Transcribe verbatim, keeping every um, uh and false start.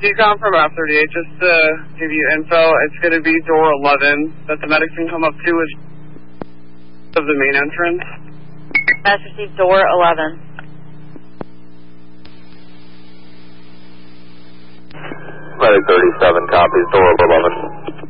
Decom from F thirty-eight, just to give you info, it's going to be door eleven that the medics can come up to is of the main entrance. That's received door eleven. Medic thirty-seven copies, door eleven.